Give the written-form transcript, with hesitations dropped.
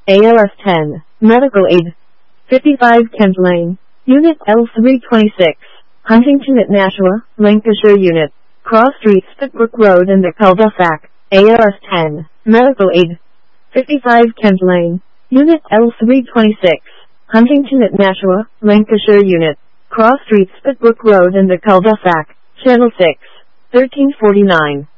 ALS 10, Medical Aid. 55 Kent Lane, Unit L326, Huntington at Nashua, Lancashire Unit, Cross Street, Spitbrook Road and the Cul-de-sac. ALS 10, Medical Aid. 55 Kent Lane, Unit L326, Huntington at Nashua, Lancashire Unit, Cross Street, Spitbrook Road and the Cul-de-sac. Channel 6, 1349.